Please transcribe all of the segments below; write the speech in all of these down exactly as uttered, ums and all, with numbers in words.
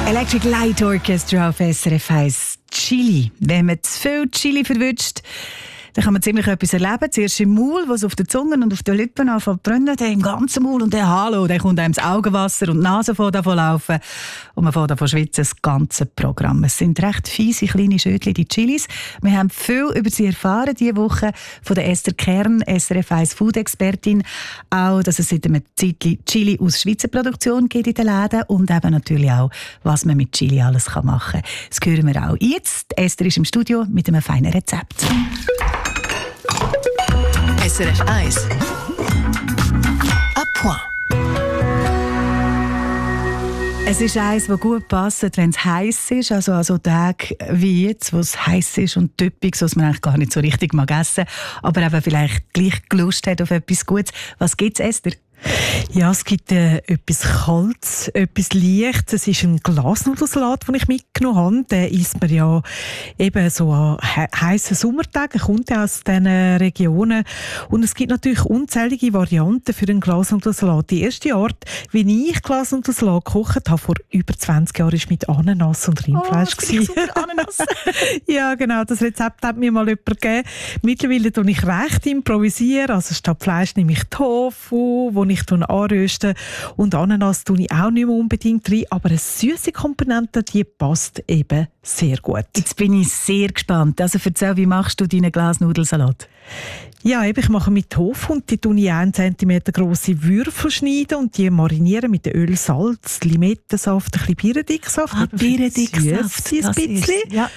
Electric Light Orchestra auf S R F eins. Chili. Wenn man zu viel Chili verwünscht, dann kann man ziemlich etwas erleben. Zuerst im Maul, was auf der Zunge und auf den Lippen anfängt zu brennen, dann im ganzen Maul und dann Hallo, dann kommt einem das Augenwasser und die Nase fängt an zu laufen und man fängt an zu schwitzen, das ganze Programm. Es sind recht fiese kleine Schötchen, die Chilis. Wir haben viel über sie erfahren diese Woche von der Esther Kern, S R F eins Food-Expertin. Auch, dass es seit einer Zeit Chili aus Schweizer Produktion gibt in den Läden und eben natürlich auch, was man mit Chili alles machen kann. Das hören wir auch jetzt. Esther ist im Studio mit einem feinen Rezept. S R F eins. À point. Es ist eins, das gut passt, wenn es heiß ist. Also an so Tagen wie jetzt, wo es heiß ist und typisch, was man eigentlich gar nicht so richtig mag essen, aber eben vielleicht gleich Lust hat auf etwas Gutes. Was gibt's, Esther? Ja, es gibt äh, etwas Kaltes, etwas Leichtes. Es ist ein Glasnudelsalat, den ich mitgenommen habe. Den isst man ja eben so an he- heissen Sommertagen, kommt ja aus diesen Regionen. Und es gibt natürlich unzählige Varianten für einen Glasnudelsalat. Die erste Art, wie ich Glasnudelsalat gekocht habe, vor über zwanzig Jahren, war mit Ananas und Rindfleisch. Oh, das super, Ananas. Ja, genau. Das Rezept hat mir mal jemand gegeben. Mittlerweile tue ich recht improvisieren. Also statt Fleisch nehme ich Tofu, wo ich anröste. Und Ananas tue ich auch nicht mehr unbedingt rein. Aber eine süße Komponente, die passt eben sehr gut. Jetzt bin ich sehr gespannt. Also erzähl, wie machst du deinen Glasnudelsalat? Ja, eben, ich mache mit Tofu und die tue ich einen Zentimeter grosse Würfel schneiden und die marinieren mit Öl, Salz, Limettensaft, ein bisschen Birnendicksaft. Ah, Birnendicksaft, ein bisschen. ist, ja.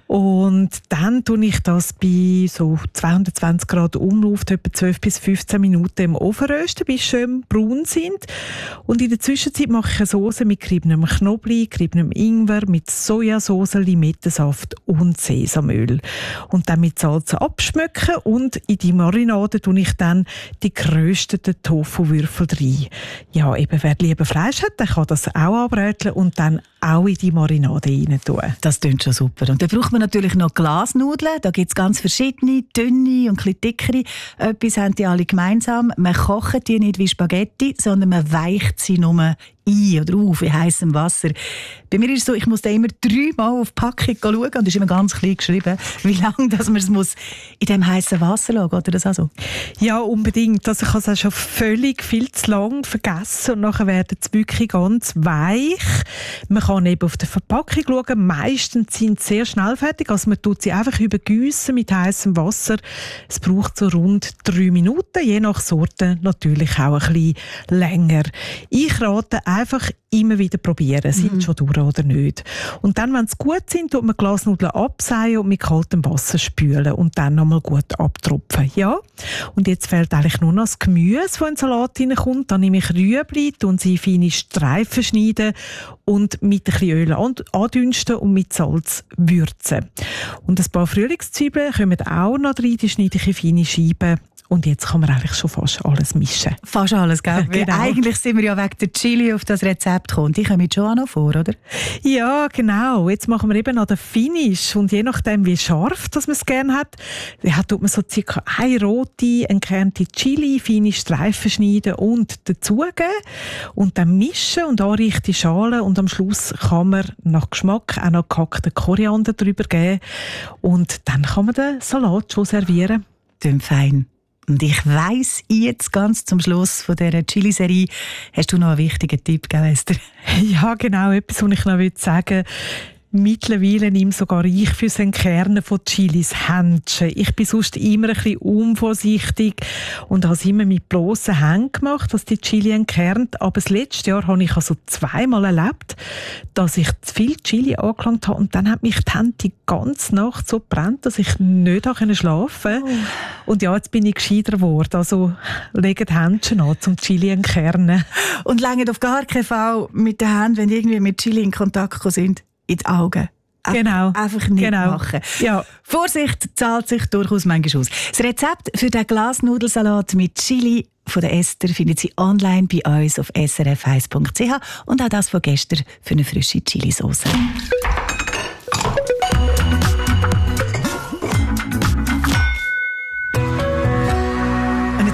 Und dann tue ich das bei so zweihundertzwanzig Grad Umluft etwa zwölf bis fünfzehn Minuten im Ofen rösten, bis sie schön braun sind. Und in der Zwischenzeit mache ich eine Soße mit geriebenem Knoblauch, geriebenem Ingwer, mit Sojasauce, Limettensaft und Sesamöl. Und dann mit Salz abschmecken und in die Marinade tue ich dann die gerösteten Tofu-Würfel rein. Ja, eben, wer lieber Fleisch hat, der kann das auch anbraten und dann auch in die Marinade rein tun. Das klingt schon super. Und dann braucht man natürlich noch Glasnudeln. Da gibt es ganz verschiedene, dünne und ein bisschen dickere. Etwas haben die alle gemeinsam. Man kocht die nicht wie Spaghetti, sondern man weicht sie nur ein oder auf in heißem Wasser. Bei mir ist es so, ich muss da immer dreimal auf die Packung schauen und es ist immer ganz klein geschrieben, wie lange dass man es muss in diesem heißen Wasser lassen muss. Oder das auch so? Ja, unbedingt. Also ich habe es auch schon völlig viel zu lang vergessen und nachher werden sie wirklich ganz weich. Man kann eben auf der Verpackung schauen. Meistens sind sie sehr schnell fertig. Also man tut sie einfach übergießen mit heißem Wasser. Es braucht so rund drei Minuten, je nach Sorte natürlich auch ein bisschen länger. Ich rate einfach immer wieder probieren, sind mhm. schon durch oder nicht. Und dann, wenn sie gut sind, tut man Glasnudeln abseihen und mit kaltem Wasser spülen und dann nochmal gut abtropfen. Ja. Und jetzt fehlt eigentlich nur noch das Gemüse, das in den Salat hineinkommt. Dann nehme ich Rüebli und sie feine Streifen schneiden und mit ein bisschen Öl andünsten und mit Salz würzen. Und ein paar Frühlingszwiebeln kommen auch noch rein, die schneide ich in feine Scheiben. Und jetzt kann man eigentlich schon fast alles mischen. Fast alles, gell? Genau. Eigentlich sind wir ja wegen der Chili auf das Rezept gekommen. Die kommen schon auch noch vor, oder? Ja, genau. Jetzt machen wir eben noch den Finish. Und je nachdem, wie scharf dass man es gerne hat, ja, tut man so circa eine rote, entkernte Chili, feine Streifen schneiden und dazugeben. Und dann mischen und anrichten Schalen. Und am Schluss kann man nach Geschmack auch noch gehackten Koriander drüber geben. Und dann kann man den Salat schon servieren. Klingt fein. Und ich weiss jetzt ganz zum Schluss von dieser Chili-Serie, hast du noch einen wichtigen Tipp gegeben, Esther? Ja, genau. Etwas, was ich noch sagen will. Mittlerweile nehme sogar ich fürs Entkernen von Chilis Händchen. Ich bin sonst immer ein bisschen unvorsichtig und habe es immer mit bloßen Händen gemacht, dass die Chili entkernt. Aber das letzte Jahr habe ich also zweimal erlebt, dass ich zu viel Chili angelangt habe und dann hat mich die Hände die ganze Nacht so gebrannt, dass ich nicht schlafen konnte. Oh. Und ja, jetzt bin ich gescheiter geworden. Also lege die Händchen an, zum Chili entkernen. Und lange auf gar keinen Fall mit den Händen, wenn irgendwie mit Chili in Kontakt gekommen sind, in die Augen. Genau. Einfach nicht genau. machen. Ja. Vorsicht zahlt sich durchaus manchmal aus. Das Rezept für den Glasnudelsalat mit Chili von der Esther findet Sie online bei uns auf s r f eins punkt c h und auch das von gestern für eine frische Chilisauce.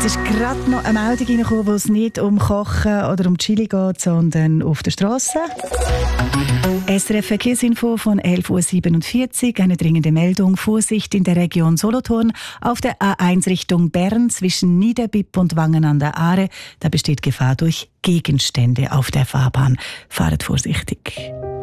ist gerade noch eine Meldung reingekommen, wo es nicht um Kochen oder um Chili geht, sondern auf der Straße. S R F Verkehrsinfo von elf Uhr siebenundvierzig. Eine dringende Meldung. Vorsicht in der Region Solothurn auf der A eins Richtung Bern zwischen Niederbipp und Wangen an der Aare. Da besteht Gefahr durch Gegenstände auf der Fahrbahn. Fahret vorsichtig.